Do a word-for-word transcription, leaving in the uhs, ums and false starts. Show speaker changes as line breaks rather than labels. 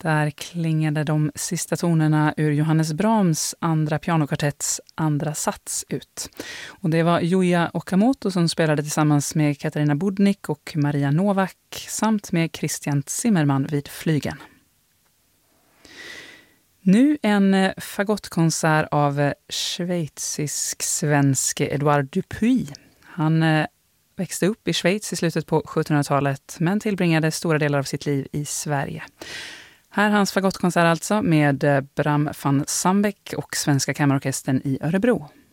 Där klingade de sista tonerna ur Johannes Brahms andra pianokvartetts andra sats ut. Och det var Yuya Okamoto som spelade tillsammans med Katarina Budnik och Maria Novak samt med Christian Zimmermann vid flygeln. Nu en fagottkonsert av schweizisk-svenske Edouard Dupuy. Han växte upp i Schweiz i slutet på sjuttonhundratalet men tillbringade stora delar av sitt liv i Sverige. Här hans fagottkonsert alltså med Bram van Sambeck och Svenska kammarorkestern i Örebro.